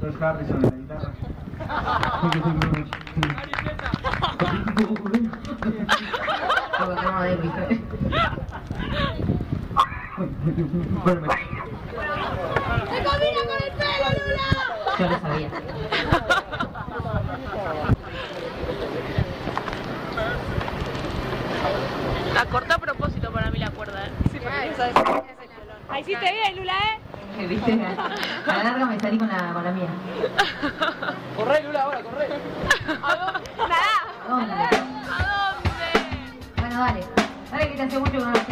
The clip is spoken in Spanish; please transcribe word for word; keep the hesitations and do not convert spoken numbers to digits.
George Harrison en la guitarra. Como que no de ¿viste? ¡Se combina con el pelo, Lula! Yo lo sabía. La cortó a propósito para mí la cuerda, ¿eh? Sí, porque no sabes quién es el pelón. Ahí hiciste bien, Lula, ¿eh? ¿Viste? A la larga me salí con la, con la mía. Corre, Lula, ahora, corre. ¿A dónde? Nada. ¿A dónde? ¿A dónde? Bueno, dale. Dale que te hace mucho que no